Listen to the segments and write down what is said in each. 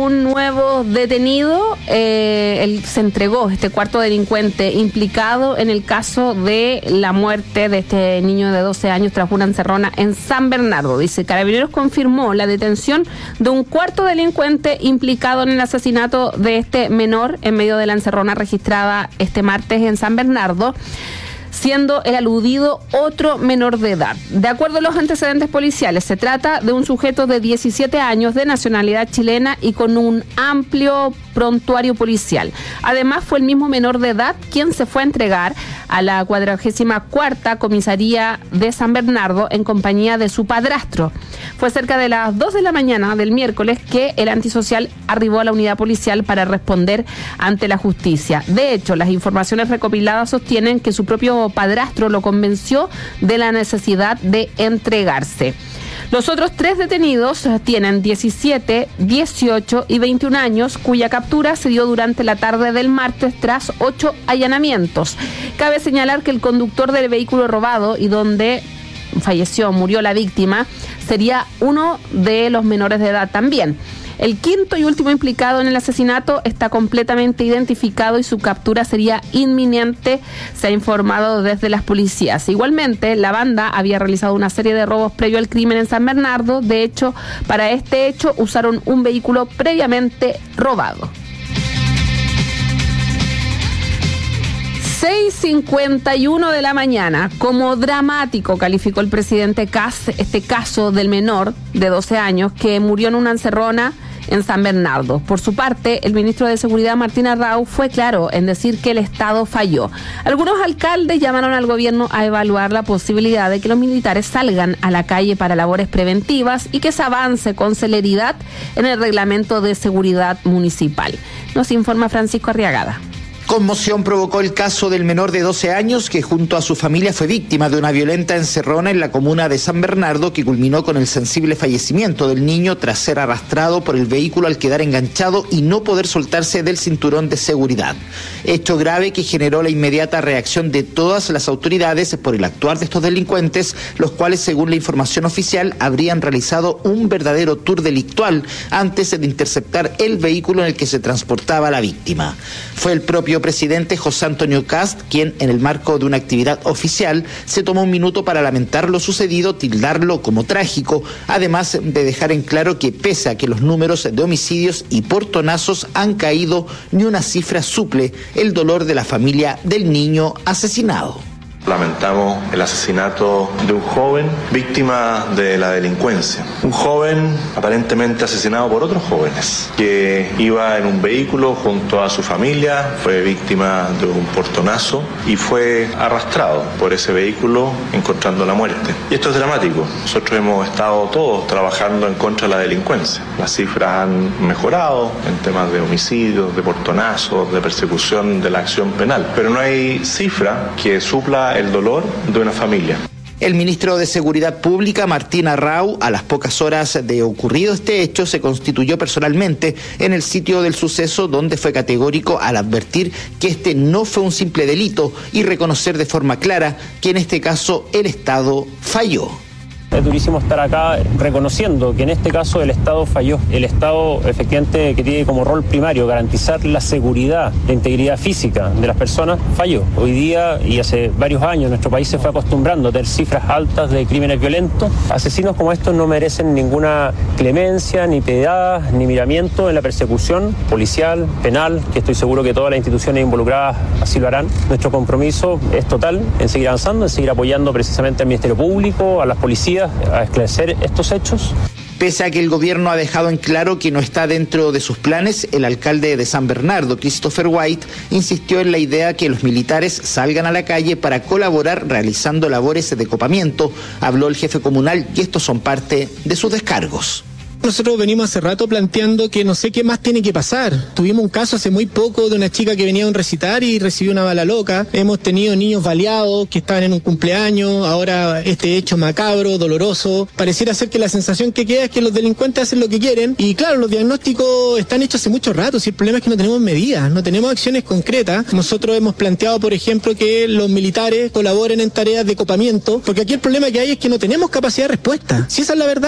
un nuevo detenido. Él se entregó, este cuarto delincuente implicado en el caso de la muerte de este niño de 12 años tras una encerrona en San Bernardo. Dice, Carabineros confirmó la detención de un cuarto delincuente implicado en el asesinato de este menor en medio de la encerrona registrada este martes en San Bernardo, siendo el aludido otro menor de edad. De acuerdo a los antecedentes policiales, se trata de un sujeto de 17 años de nacionalidad chilena y con un amplio prontuario policial. Además, fue el mismo menor de edad quien se fue a entregar a la 44ª comisaría de San Bernardo en compañía de su padrastro. Fue cerca de las 2 de la mañana del miércoles que el antisocial arribó a la unidad policial para responder ante la justicia. De hecho, las informaciones recopiladas sostienen que su propio padrastro lo convenció de la necesidad de entregarse. Los otros 3 detenidos tienen 17, 18 y 21 años, cuya captura se dio durante la tarde del martes tras 8 allanamientos. Cabe señalar que el conductor del vehículo robado y donde murió la víctima, sería uno de los menores de edad también. El quinto y último implicado en el asesinato está completamente identificado y su captura sería inminente, se ha informado desde las policías. Igualmente, la banda había realizado una serie de robos previo al crimen en San Bernardo. De hecho, para este hecho usaron un vehículo previamente robado. 6:51 de la mañana. Como dramático calificó el presidente Kast este caso del menor de 12 años que murió en una encerrona en San Bernardo. Por su parte, el ministro de Seguridad, Martín Arrau, fue claro en decir que el Estado falló. Algunos alcaldes llamaron al gobierno a evaluar la posibilidad de que los militares salgan a la calle para labores preventivas y que se avance con celeridad en el reglamento de seguridad municipal. Nos informa Francisco Arriagada. Conmoción provocó el caso del menor de 12 años que junto a su familia fue víctima de una violenta encerrona en la comuna de San Bernardo que culminó con el sensible fallecimiento del niño tras ser arrastrado por el vehículo al quedar enganchado y no poder soltarse del cinturón de seguridad. Hecho grave que generó la inmediata reacción de todas las autoridades por el actuar de estos delincuentes, los cuales, según la información oficial, habrían realizado un verdadero tour delictual antes de interceptar el vehículo en el que se transportaba la víctima. Fue el propio presidente José Antonio Kast quien, en el marco de una actividad oficial, se tomó un minuto para lamentar lo sucedido, tildarlo como trágico, además de dejar en claro que pese a que los números de homicidios y portonazos han caído, ni una cifra suple el dolor de la familia del niño asesinado. Lamentamos el asesinato de un joven víctima de la delincuencia. Un joven aparentemente asesinado por otros jóvenes que iba en un vehículo junto a su familia, fue víctima de un portonazo y fue arrastrado por ese vehículo encontrando la muerte. Y esto es dramático. Nosotros hemos estado todos trabajando en contra de la delincuencia. Las cifras han mejorado en temas de homicidios, de portonazos, de persecución de la acción penal. Pero no hay cifra que supla el dolor de una familia. El ministro de Seguridad Pública, Martín Arrau, a las pocas horas de ocurrido este hecho, se constituyó personalmente en el sitio del suceso, donde fue categórico al advertir que este no fue un simple delito y reconocer de forma clara que en este caso el Estado falló. Es durísimo estar acá reconociendo que en este caso el Estado falló. El Estado efectivamente que tiene como rol primario garantizar la seguridad, la integridad física de las personas, falló. Hoy día y hace varios años nuestro país se fue acostumbrando a tener cifras altas de crímenes violentos. Asesinos como estos no merecen ninguna clemencia, ni piedad, ni miramiento en la persecución policial, penal, que estoy seguro que todas las instituciones involucradas así lo harán. Nuestro compromiso es total en seguir avanzando, en seguir apoyando precisamente al Ministerio Público, a las policías, a esclarecer estos hechos. Pese a que el gobierno ha dejado en claro que no está dentro de sus planes, el alcalde de San Bernardo, Christopher White, insistió en la idea que los militares salgan a la calle para colaborar realizando labores de copamiento. Habló el jefe comunal y estos son parte de sus descargos. Nosotros venimos hace rato planteando que no sé qué más tiene que pasar. Tuvimos un caso hace muy poco de una chica que venía a un recital y recibió una bala loca. Hemos tenido niños baleados que estaban en un cumpleaños. Ahora este hecho macabro, doloroso. Pareciera ser que la sensación que queda es que los delincuentes hacen lo que quieren. Y claro, los diagnósticos están hechos hace mucho rato. Si el problema es que no tenemos medidas, no tenemos acciones concretas. Nosotros hemos planteado, por ejemplo, que los militares colaboren en tareas de copamiento, porque aquí el problema que hay es que no tenemos capacidad de respuesta. Si esa es la verdad.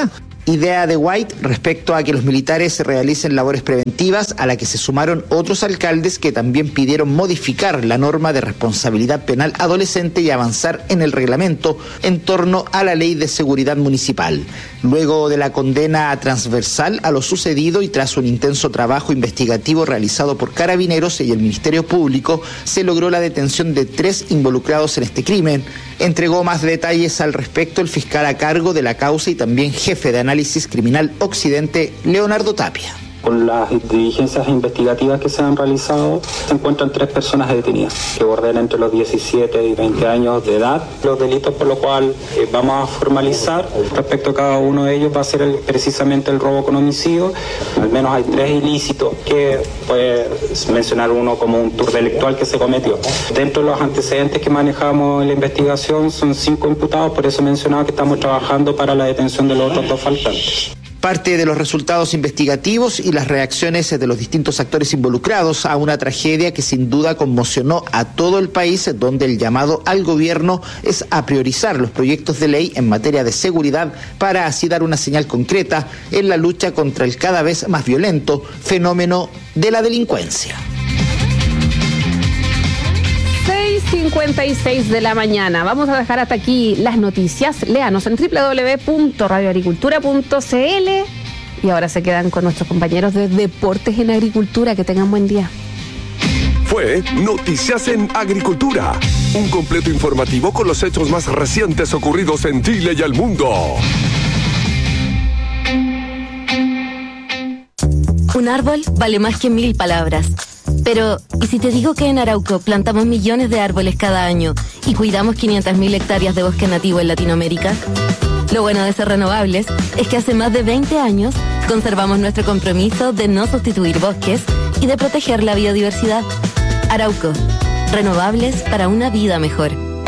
Idea de White respecto a que los militares realicen labores preventivas, a la que se sumaron otros alcaldes que también pidieron modificar la norma de responsabilidad penal adolescente y avanzar en el reglamento en torno a la ley de seguridad municipal. Luego de la condena transversal a lo sucedido y tras un intenso trabajo investigativo realizado por Carabineros y el Ministerio Público, se logró la detención de 3 involucrados en este crimen. Entregó más detalles al respecto el fiscal a cargo de la causa y también jefe de análisis criminal Occidente, Leonardo Tapia. Con las diligencias investigativas que se han realizado, se encuentran 3 personas detenidas, que bordean entre los 17 y 20 años de edad. Los delitos por lo cual vamos a formalizar respecto a cada uno de ellos va a ser precisamente el robo con homicidio. Al menos hay 3 ilícitos que puede mencionar uno como un tour delictual que se cometió. Dentro de los antecedentes que manejamos en la investigación son 5 imputados, por eso mencionaba que estamos trabajando para la detención de los otros 2 faltantes. Parte de los resultados investigativos y las reacciones de los distintos actores involucrados a una tragedia que sin duda conmocionó a todo el país, donde el llamado al gobierno es a priorizar los proyectos de ley en materia de seguridad para así dar una señal concreta en la lucha contra el cada vez más violento fenómeno de la delincuencia. 6:56 de la mañana. Vamos a dejar hasta aquí las noticias. Léanos en www.radioagricultura.cl y ahora se quedan con nuestros compañeros de Deportes en Agricultura. Que tengan buen día. Fue Noticias en Agricultura, un completo informativo con los hechos más recientes ocurridos en Chile y el mundo. Un árbol vale más que 1000 palabras. Pero, ¿y si te digo que en Arauco plantamos millones de árboles cada año y cuidamos 500.000 hectáreas de bosque nativo en Latinoamérica? Lo bueno de ser renovables es que hace más de 20 años conservamos nuestro compromiso de no sustituir bosques y de proteger la biodiversidad. Arauco, renovables para una vida mejor.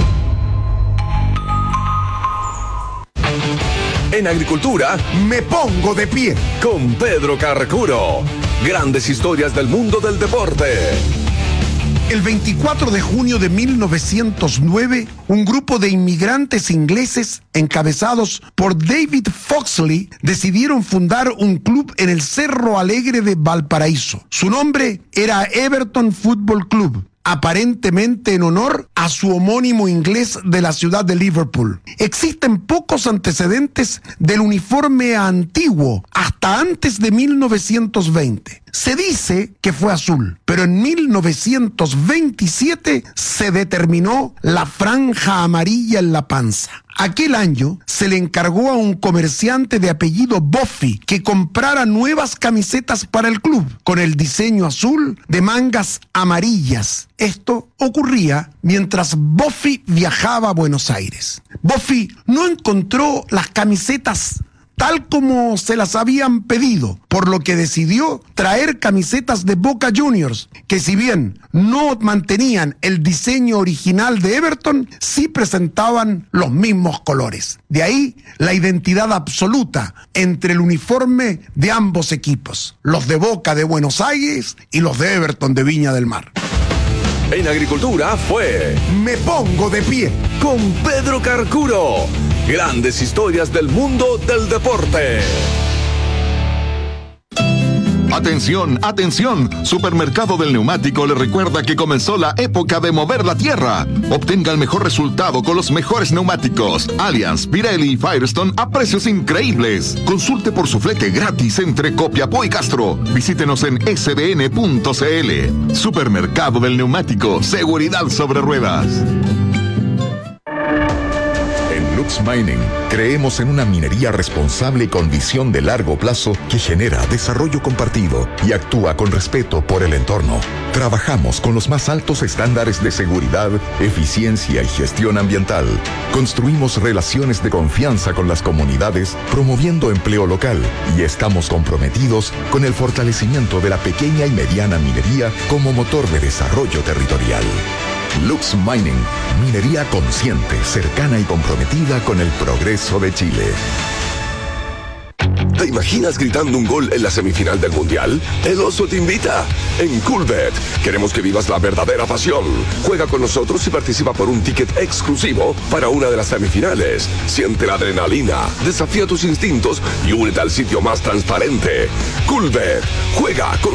En Agricultura, me pongo de pie con Pedro Carcuro. Grandes historias del mundo del deporte. El 24 de junio de 1909, un grupo de inmigrantes ingleses encabezados por David Foxley decidieron fundar un club en el Cerro Alegre de Valparaíso. Su nombre era Everton Football Club, aparentemente en honor a su homónimo inglés de la ciudad de Liverpool. Existen pocos antecedentes del uniforme antiguo hasta antes de 1920. Se dice que fue azul, pero en 1927 se determinó la franja amarilla en la panza. Aquel año se le encargó a un comerciante de apellido Buffy que comprara nuevas camisetas para el club con el diseño azul de mangas amarillas. Esto ocurría mientras Buffy viajaba a Buenos Aires. Buffy no encontró las camisetas tal como se las habían pedido, por lo que decidió traer camisetas de Boca Juniors, que si bien no mantenían el diseño original de Everton, sí presentaban los mismos colores. De ahí la identidad absoluta entre el uniforme de ambos equipos, los de Boca de Buenos Aires y los de Everton de Viña del Mar. En Agricultura fue Me Pongo de Pie con Pedro Carcuro. Grandes historias del mundo del deporte. Atención, atención, Supermercado del Neumático le recuerda que comenzó la época de mover la tierra. Obtenga el mejor resultado con los mejores neumáticos Allianz, Pirelli y Firestone a precios increíbles. Consulte por su flete gratis entre Copiapó y Castro. Visítenos en sbn.cl. Supermercado del Neumático, seguridad sobre ruedas. Lux Mining, creemos en una minería responsable y con visión de largo plazo que genera desarrollo compartido y actúa con respeto por el entorno. Trabajamos con los más altos estándares de seguridad, eficiencia y gestión ambiental. Construimos relaciones de confianza con las comunidades, promoviendo empleo local, y estamos comprometidos con el fortalecimiento de la pequeña y mediana minería como motor de desarrollo territorial. Lux Mining, minería consciente, cercana y comprometida con el progreso de Chile. ¿Te imaginas gritando un gol en la semifinal del Mundial? El Oso te invita. En Coolbet queremos que vivas la verdadera pasión. Juega con nosotros y participa por un ticket exclusivo para una de las semifinales. Siente la adrenalina, desafía tus instintos y únete al sitio más transparente. Coolbet. Juega con